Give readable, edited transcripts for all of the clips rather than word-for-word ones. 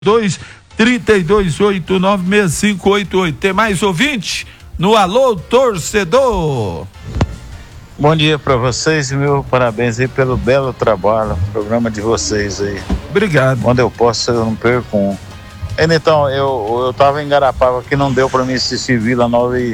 32896588. Tem mais ouvinte no Alô Torcedor? Bom dia para vocês e meu parabéns aí pelo belo trabalho, programa de vocês aí. Obrigado. Quando eu posso, eu não perco um. Então, eu tava em Garapava, que não deu para mim assistir Vila Nova e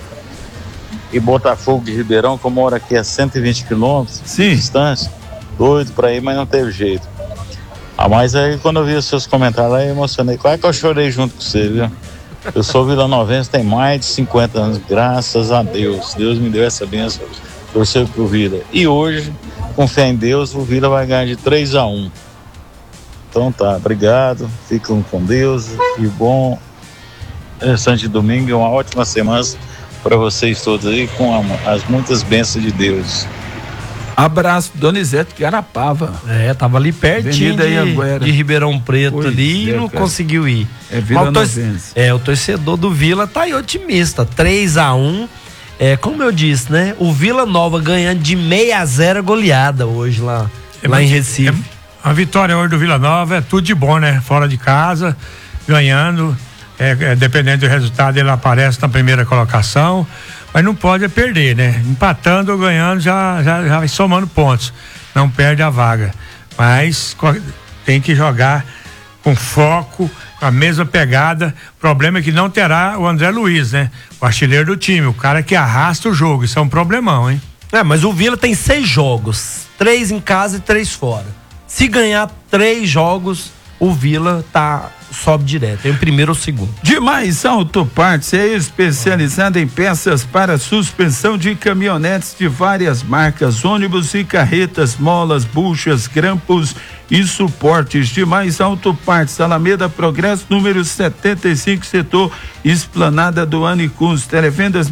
Botafogo de Ribeirão, que eu moro aqui a 120 quilômetros de distância. Doido para ir, mas não teve jeito. Mas aí quando eu vi os seus comentários lá, eu emocionei. Claro que eu chorei junto com você, viu? Eu sou vilanovense, tem mais de 50 anos, graças a Deus. Deus me deu essa bênção, torceu pro Vila. E hoje, com fé em Deus, o Vila vai ganhar de 3-1. Então tá, obrigado, fiquem com Deus e bom restante de domingo e uma ótima semana para vocês todos aí, com as muitas bênçãos de Deus. Abraço, Donizete Garapava. Tava ali pertinho de Ribeirão Preto ali e não conseguiu ir. Vilanovense. O torcedor do Vila tá aí otimista, 3-1. Como eu disse, né? O Vila Nova ganhando de 6-0 goleada hoje lá em Recife. A vitória hoje do Vila Nova é tudo de bom, né? Fora de casa, ganhando, dependendo do resultado ele aparece na primeira colocação. Mas não pode perder, né? Empatando ou ganhando já vai somando pontos. Não perde a vaga. Mas tem que jogar com foco, com a mesma pegada. O problema é que não terá o André Luiz, né? O artilheiro do time, o cara que arrasta o jogo. Isso é um problemão, hein? Mas o Vila tem 6 jogos. 3 em casa e 3 fora. Se ganhar 3 jogos, o Vila sobe direto, em primeiro ou segundo. Demais Autopartes é especializada em peças para suspensão de caminhonetes de várias marcas, ônibus e carretas, molas, buchas, grampos e suportes. Demais Autopartes, Alameda Progresso, número 75, setor Esplanada do Anicuns. Televendas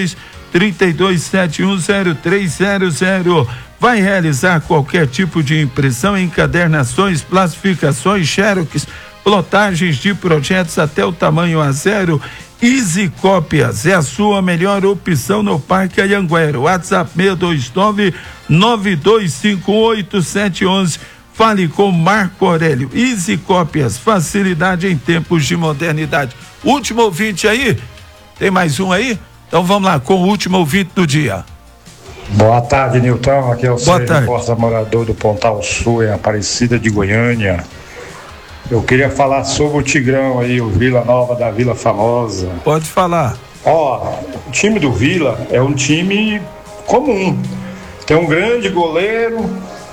62-32710300. Vai realizar qualquer tipo de impressão, encadernações, plastificações, xerox, plotagens de projetos até o tamanho A0. Easy Cópias é a sua melhor opção no Parque Anhanguera. WhatsApp 629-9258-711. Fale com Marco Aurélio. Easy Cópias, facilidade em tempos de modernidade. Último ouvinte aí? Tem mais um aí? Então vamos lá com o último ouvinte do dia. Boa tarde, Nilton. Aqui é o Sérgio Costa, morador do Pontal Sul, em Aparecida de Goiânia. Eu queria falar sobre o Tigrão aí, o Vila Nova da Vila Famosa. Pode falar. O time do Vila é um time comum. Tem um grande goleiro,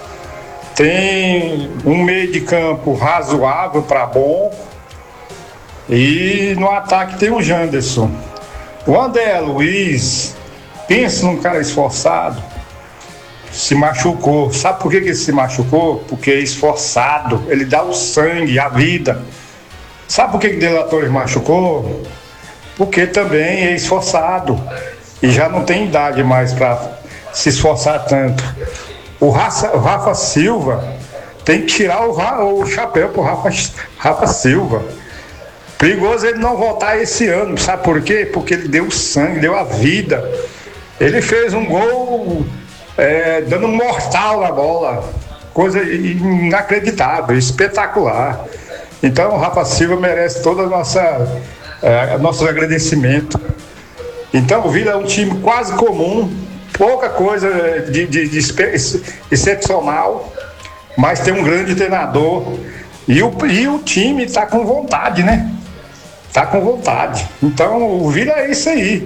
tem um meio de campo razoável para bom, e no ataque tem o Janderson. O André Luiz, pensa num cara esforçado, se machucou. Sabe por que ele se machucou? Porque é esforçado, ele dá o sangue, a vida. Sabe por que o De La Torre machucou? Porque também é esforçado e já não tem idade mais para se esforçar tanto. O Rafa Silva tem que tirar o chapéu pro Rafa Silva. Perigoso ele não voltar esse ano, sabe por quê? Porque ele deu sangue, deu a vida. Ele fez um gol dando um mortal na bola, coisa inacreditável, espetacular. Então o Rafa Silva merece todo o nosso agradecimento. Então o Vila é um time quase comum, pouca coisa de excepcional, mas tem um grande treinador e o time está com vontade, né? Está com vontade. Então o Vila é isso aí.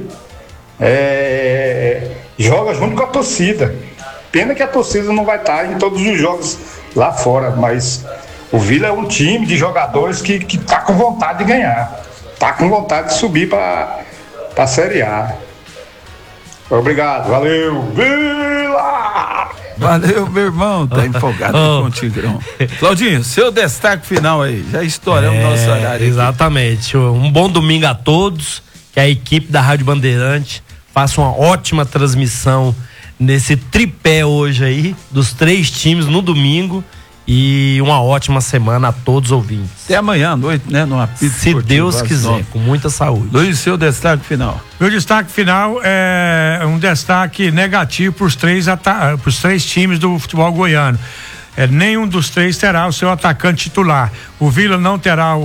Joga junto com a torcida. Pena que a torcida não vai estar em todos os jogos lá fora, mas o Vila é um time de jogadores que está com vontade de ganhar, está com vontade de subir para a Série A. Obrigado, valeu, Vila! Valeu, meu irmão, tá empolgado com o Tigrão. Claudinho, seu destaque final aí, já estouramos nosso horário. Exatamente, um bom domingo a todos, que a equipe da Rádio Bandeirante faça uma ótima transmissão nesse tripé hoje aí, dos 3 times no domingo, e uma ótima semana a todos os ouvintes. Até amanhã à noite, né? Numa pizza se Deus quiser, com muita saúde. Luiz, seu destaque final. Meu destaque final é um destaque negativo para os 3 times do futebol goiano. nenhum dos três terá o seu atacante titular. O Vila não terá